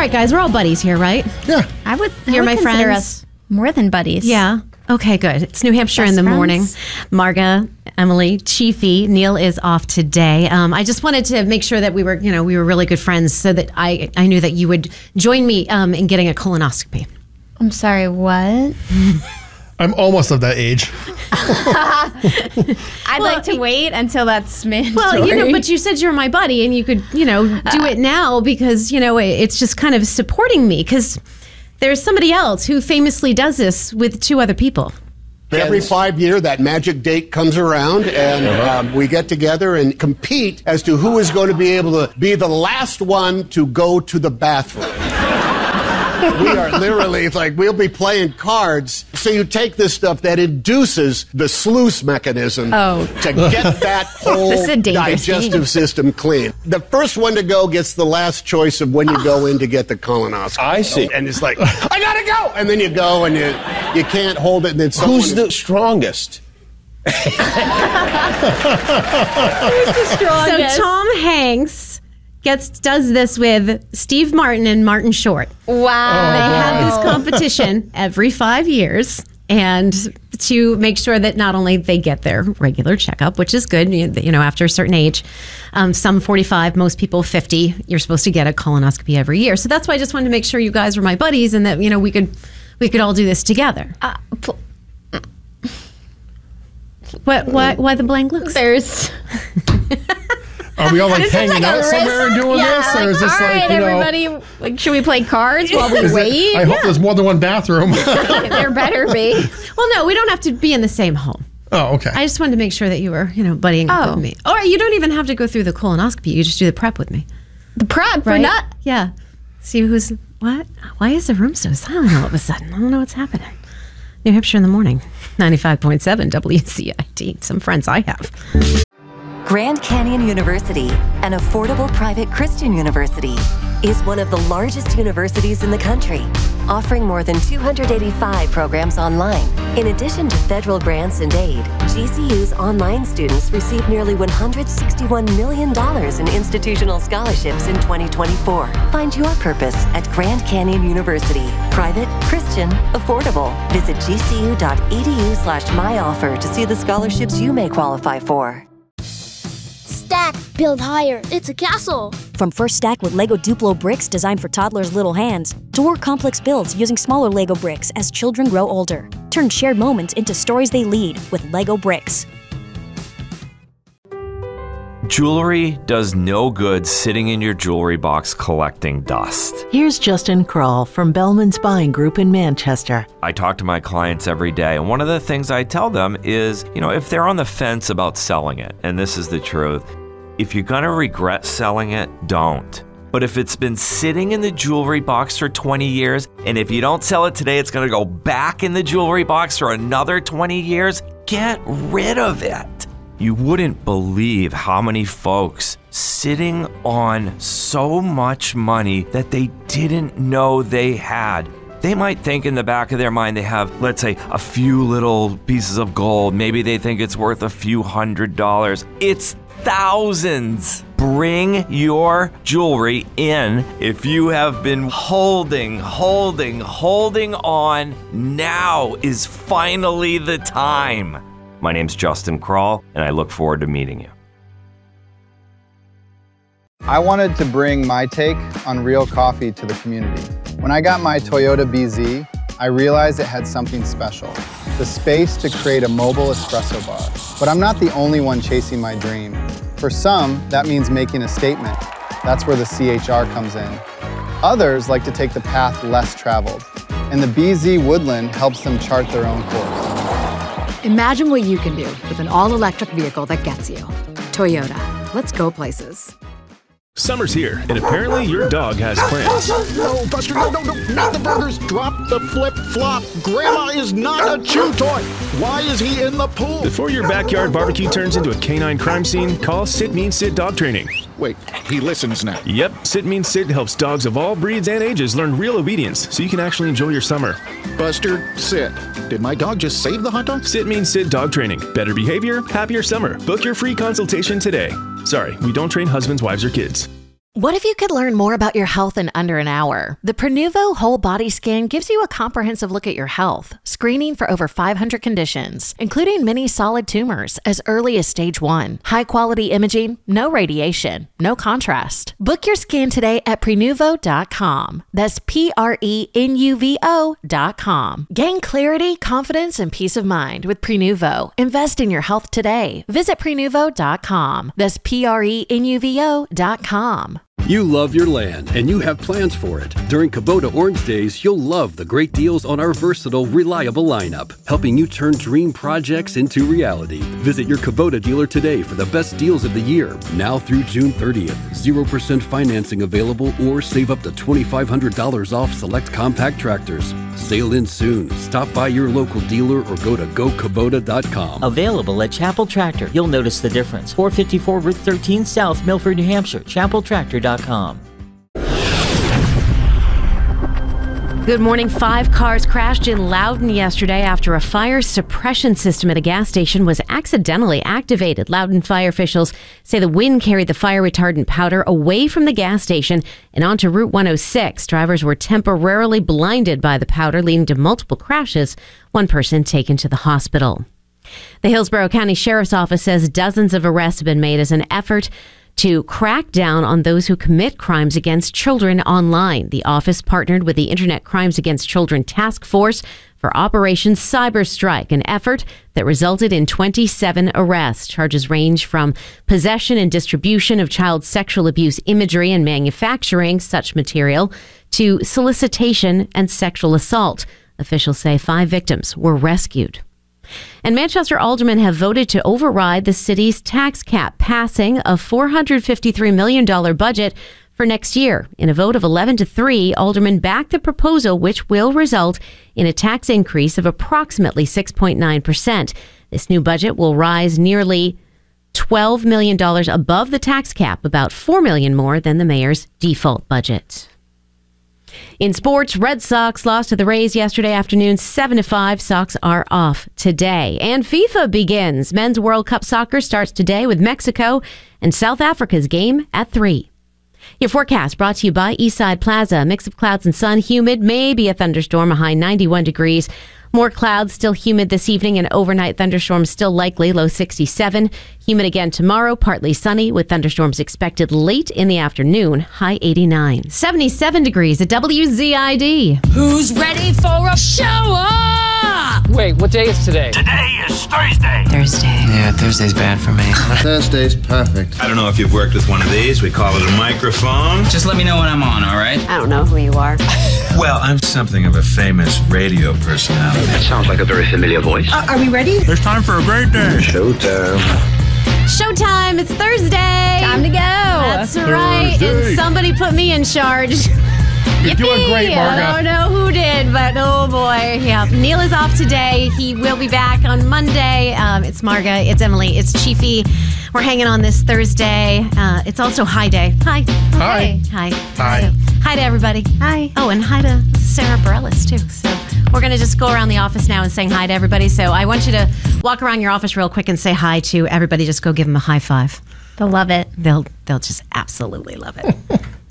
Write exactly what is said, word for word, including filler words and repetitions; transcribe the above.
right, guys, we're all buddies here, right? Yeah. I would. I You're would my consider friends. us more than buddies. Yeah. Okay, good. It's New Hampshire Best in the friends. morning. Marga, Emily, Chiefy, Neil is off today. Um, I just wanted to make sure that we were, you know, we were really good friends, so that I I knew that you would join me um, in getting a colonoscopy. I'm sorry. What? I'm almost of that age. I'd Well, like to wait until that's mandatory. Well, you know, but you said you're my buddy, and you could, you know, do it now because, you know, it- it's just kind of supporting me, because there's somebody else who famously does this with two other people. Every five year, that magic date comes around, and um, we get together and compete as to who is going to be able to be the last one to go to the bathroom. We are literally, it's like, we'll be playing cards. So you take this stuff that induces the sluice mechanism Oh. to get that whole This is a dangerous digestive game. system clean. The first one to go gets the last choice of when you go in to get the colonoscopy. I see. And it's like, I gotta go! And then you go and you you can't hold it, and then someone... Who's the strongest? So Tom Hanks gets does this with Steve Martin and Martin Short. Wow. They have this competition every five years, and to make sure that not only they get their regular checkup, which is good, you you know, after a certain age, um, some forty-five, most people fifty, you're supposed to get a colonoscopy every year. So that's why I just wanted to make sure you guys were my buddies, and that, you know, we could we could all do this together. Uh, pl- What? Why? Why the blank looks? There's. Are we all like This is hanging like a out risk- somewhere and doing yeah, this? Or is this all like, right, you know. everybody, like, should we play cards while we is it- wait? I hope there's more than one bathroom. There better be. Well, no, we don't have to be in the same home. Oh, okay. I just wanted to make sure that you were, you know, buddying up Oh. with me. Or you don't even have to go through the colonoscopy. You just do the prep with me. The prep for Right? not. Yeah. See who's what? Why is the room so silent all of a sudden? I don't know what's happening. New Hampshire in the morning, ninety-five point seven W C I T. Some friends I have. Grand Canyon University, an affordable private Christian university, is one of the largest universities in the country, offering more than two hundred eighty-five programs online. In addition to federal grants and aid, G C U's online students received nearly one hundred sixty-one million dollars in institutional scholarships in twenty twenty-four. Find your purpose at Grand Canyon University. Private, Christian, affordable. Visit gcu.edu slash myoffer to see the scholarships you may qualify for. Stack, build higher. It's a castle. From First Stack with Lego Duplo bricks designed for toddlers' little hands, to more complex builds using smaller Lego bricks as children grow older. Turn shared moments into stories they lead with Lego bricks. Jewelry does no good sitting in your jewelry box collecting dust. Here's Justin Kroll from Bellman's Buying Group in Manchester. I talk to my clients every day, and one of the things I tell them is, you know, if they're on the fence about selling it, and this is the truth, if you're gonna regret selling it, don't. But if it's been sitting in the jewelry box for twenty years, and if you don't sell it today, it's gonna go back in the jewelry box for another twenty years, get rid of it. You wouldn't believe how many folks sitting on so much money that they didn't know they had. They might think in the back of their mind they have, let's say, a few little pieces of gold. Maybe they think it's worth a few hundred dollars. It's thousands. Bring your jewelry in. If you have been holding, holding, holding on, now is finally the time. My name's Justin Kroll, and I look forward to meeting you. I wanted to bring my take on real coffee to the community. When I got my Toyota B Z, I realized it had something special, the space to create a mobile espresso bar. But I'm not the only one chasing my dream. For some, that means making a statement. That's where the C H R comes in. Others like to take the path less traveled, and the B Z Woodland helps them chart their own course. Imagine what you can do with an all-electric vehicle that gets you. Toyota. Let's go places. Summer's here, and apparently your dog has plans. No, Buster, no, no, no, not the burgers. Drop the flip-flop. Grandma is not a chew toy. Why is he in the pool? Before your backyard barbecue turns into a canine crime scene, call Sit Means Sit Dog Training. Wait, he listens now. Yep, Sit Means Sit helps dogs of all breeds and ages learn real obedience so you can actually enjoy your summer. Buster, sit. Did my dog just save the hot dog? Sit Means Sit Dog Training. Better behavior, happier summer. Book your free consultation today. Sorry, we don't train husbands, wives, or kids. What if you could learn more about your health in under an hour? The Prenuvo Whole Body Scan gives you a comprehensive look at your health, screening for over five hundred conditions, including many solid tumors as early as stage one. High-quality imaging, no radiation, no contrast. Book your scan today at Prenuvo dot com. That's P R E N U V O dot com. Gain clarity, confidence, and peace of mind with Prenuvo. Invest in your health today. Visit Prenuvo dot com. That's P R E N U V O dot com. You love your land, and you have plans for it. During Kubota Orange Days, you'll love the great deals on our versatile, reliable lineup, helping you turn dream projects into reality. Visit your Kubota dealer today for the best deals of the year, now through June thirtieth. zero percent financing available, or save up to twenty-five hundred dollars off select compact tractors. Sail in soon. Stop by your local dealer or go to go kubota dot com. Available at Chapel Tractor. You'll notice the difference. four fifty-four Route thirteen South, Milford, New Hampshire. chapel tractor dot com. Good morning. Five cars crashed in Loudoun yesterday after a fire suppression system at a gas station was accidentally activated. Loudoun fire officials say the wind carried the fire retardant powder away from the gas station and onto Route one oh six. Drivers were temporarily blinded by the powder, leading to multiple crashes. One person taken to the hospital. The Hillsborough County Sheriff's Office says dozens of arrests have been made as an effort to crack down on those who commit crimes against children online. The office partnered with the Internet Crimes Against Children Task Force for Operation Cyber Strike, an effort that resulted in twenty-seven arrests. Charges range from possession and distribution of child sexual abuse imagery and manufacturing such material to solicitation and sexual assault. Officials say five victims were rescued. And Manchester aldermen have voted to override the city's tax cap, passing a four hundred fifty-three million dollars budget for next year. In a vote of eleven to three, aldermen backed the proposal, which will result in a tax increase of approximately six point nine percent. This new budget will rise nearly twelve million dollars above the tax cap, about four million dollars more than the mayor's default budget. In sports, Red Sox lost to the Rays yesterday afternoon, seven to five. Sox are off today. And FIFA begins. Men's World Cup soccer starts today with Mexico and South Africa's game at three. Your forecast brought to you by Eastside Plaza. A mix of clouds and sun, humid, maybe a thunderstorm, a high ninety-one degrees. More clouds, still humid this evening, and overnight thunderstorms still likely, low sixty-seven. Humid again tomorrow, partly sunny, with thunderstorms expected late in the afternoon, high eighty-nine. seventy-seven degrees at W Z I D. Who's ready for a show up? Wait, what day is today? Today is Thursday. Thursday. Yeah, Thursday's bad for me. Thursday's perfect. I don't know if you've worked with one of these. We call it a microphone. Just let me know when I'm on, all right? I don't know who you are. Well, I'm something of a famous radio personality. That sounds like a very familiar voice. Uh, are we ready? It's time for a great day. Showtime. Showtime. It's Thursday. Time to go. That's right. Thursday. And somebody put me in charge. You're doing great, Marga. I don't know who did, but oh boy. Yeah. Neil is off today. He will be back on Monday. Um, it's Marga. It's Emily. It's Chiefy. We're hanging on this Thursday. Uh, it's also Hi Day. Hi. Hi. Hi. Hi. So, hi to everybody. Hi. Oh, and hi to Sarah Bareilles, too. So we're going to just go around the office now and saying hi to everybody. So I want you to walk around your office real quick and say hi to everybody. Just go give them a high five. They'll love it. They'll they'll just absolutely love it.